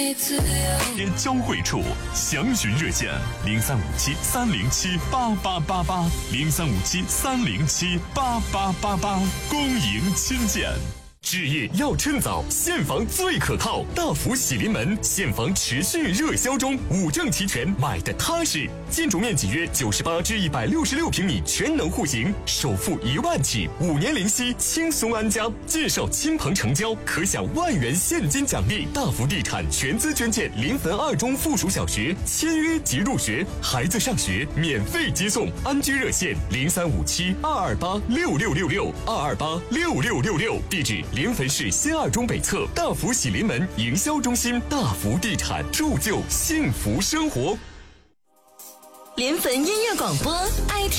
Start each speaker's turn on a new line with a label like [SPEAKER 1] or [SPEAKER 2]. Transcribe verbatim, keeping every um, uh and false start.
[SPEAKER 1] 业交汇处，详询热线零三五七三零七八八八八零三五七三零七八八八八，恭迎亲见。置业要趁早，现房最可靠。大福喜临门，现房持续热销中，五证齐全，买的踏实。建筑面积约九十八至一百六十六平米，全能户型，首付一万起，五年零息，轻松安家。介绍亲朋成交，可享万元现金奖励。大福地产全资捐建临汾二中附属小学，签约即入学，孩子上学免费接送。安居热线零三五七二二八六六六六二二八六六六六，地址临汾市仙二中北侧大福喜临门营销中心。大福地产，铸就幸福生活。
[SPEAKER 2] 临汾音乐广播 I T